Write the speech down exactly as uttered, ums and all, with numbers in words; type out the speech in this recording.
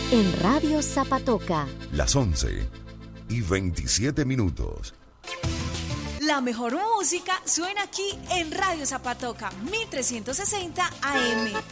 en Radio Zapatoca. Las once y veintisiete minutos. La mejor música suena aquí en Radio Zapatoca, mil trescientos sesenta A M.